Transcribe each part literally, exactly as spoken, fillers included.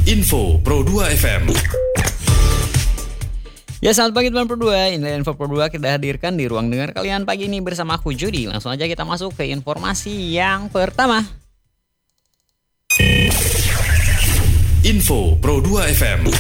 Info Pro dua F M. Ya, selamat pagi teman Pro dua. Inilah Info Pro dua kita hadirkan di ruang dengar kalian pagi ini bersama aku Judi. Langsung aja kita masuk ke informasi yang pertama. Info Pro dua F M.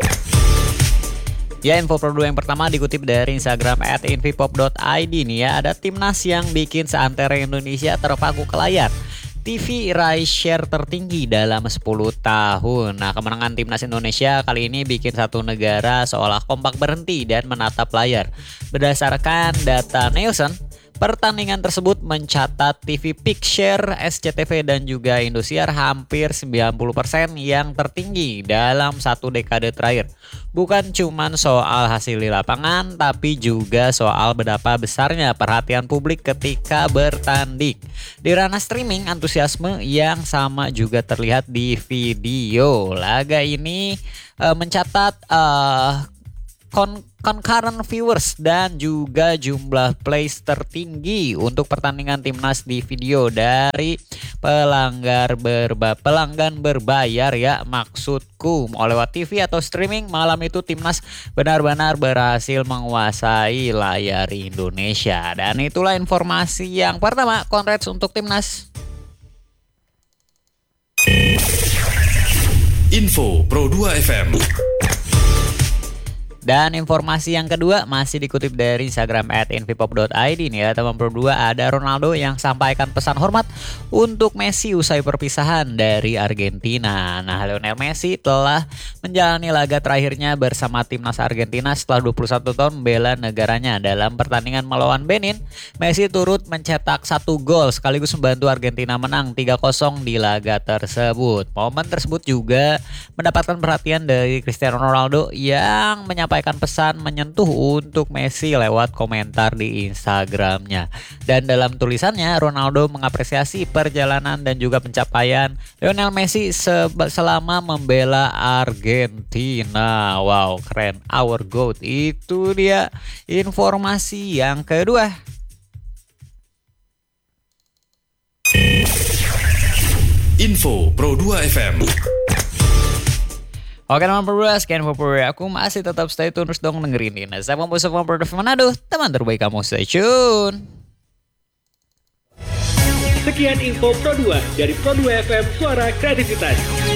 Ya, Info Pro dua yang pertama dikutip dari Instagram at invipop dot i d nih ya. Ada timnas yang bikin seantero Indonesia terpaku ke layar. T V raih share tertinggi dalam sepuluh tahun. Nah, kemenangan timnas Indonesia kali ini bikin satu negara seolah kompak berhenti dan menatap layar. Berdasarkan data Nielsen, pertandingan tersebut mencatat T V Peak Share, S C T V dan juga Indosiar hampir sembilan puluh persen yang tertinggi dalam satu dekade terakhir. Bukan cuman soal hasil di lapangan, tapi juga soal betapa besarnya perhatian publik ketika bertanding. Di ranah streaming, antusiasme yang sama juga terlihat di video. Laga ini uh, mencatat uh, kon concurrent viewers dan juga jumlah plays tertinggi untuk pertandingan timnas di video dari pelanggar berba pelanggan berbayar ya, maksudku mau lewat T V atau streaming. Malam itu timnas benar-benar berhasil menguasai layar Indonesia, dan itulah informasi yang pertama. Congrats untuk timnas. Info Pro dua F M. Dan informasi yang kedua masih dikutip dari Instagram at invipop dot i d nih ya teman Pro dua. Ada Ronaldo yang sampaikan pesan hormat untuk Messi usai perpisahan dari Argentina. Nah, Lionel Messi telah menjalani laga terakhirnya bersama timnas Argentina setelah dua puluh satu tahun membela negaranya. Dalam pertandingan melawan Benin, Messi turut mencetak satu gol sekaligus membantu Argentina menang tiga kosong di laga tersebut. Momen tersebut juga mendapatkan perhatian dari Cristiano Ronaldo yang menyampaikan pesan menyentuh untuk Messi lewat komentar di Instagramnya. Dan dalam tulisannya, Ronaldo mengapresiasi perjalanan dan juga pencapaian Lionel Messi selama membela Argentina. Wow, keren, our GOAT. Itu dia informasi yang kedua. Info Pro dua F M. Oke teman Pro dua, sekian Info Pro dua. Aku masih tetap stay tune terus dong dengerin ini. Saya Pembusuh Pro dua Manado, teman terbaik kamu, stay tune. Sekian Info Pro dua dari Pro dua F M, suara kreativitas.